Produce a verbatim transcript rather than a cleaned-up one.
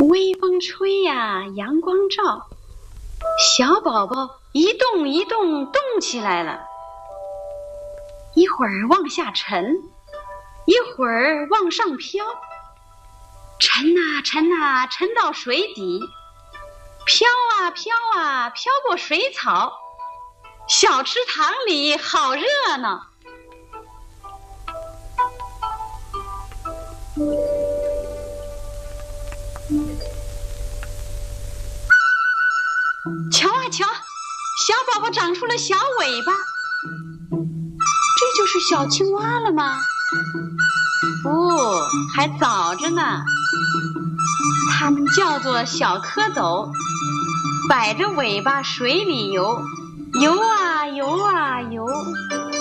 微风吹呀，阳光照，小宝宝一动一动动起来了，一会儿往下沉，一会儿往上飘，沉啊沉啊沉到水底，飘啊飘啊飘过水草，小池塘里好热闹。瞧啊瞧，小宝宝长出了小尾巴，这就是小青蛙了吗？不，还早着呢。它们叫做小蝌蚪，摆着尾巴水里游，游啊游啊游。